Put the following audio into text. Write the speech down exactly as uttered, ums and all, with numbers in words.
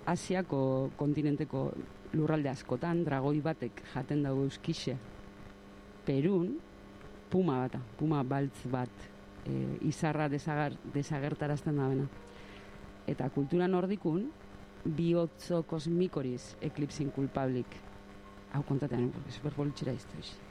Asiako kontinenteko lurralde askotan, dragoi batek jaten dago euskixe. Perun, puma bata, puma baltz bat, e, izarra desagar, desagertarazten da bena. Eta kultura nordikun, bihotzo kosmikoriz eklipsin kulpablik. Hau kontatean, superpolitxera izte,